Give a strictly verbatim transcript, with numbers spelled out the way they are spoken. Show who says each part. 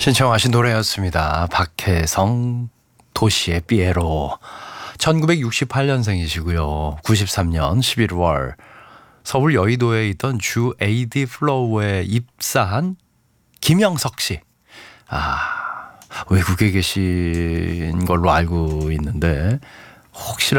Speaker 1: 신청하신 노래였습니다. 박혜성 도시의 삐에로. 천구백육십팔 년생이시고요. 구십삼 년 십일월 서울 여의도에 있던 주 에이디 플로우에 입사한 김영석 씨. 아, 외국에 계신 걸로 알고 있는데 혹시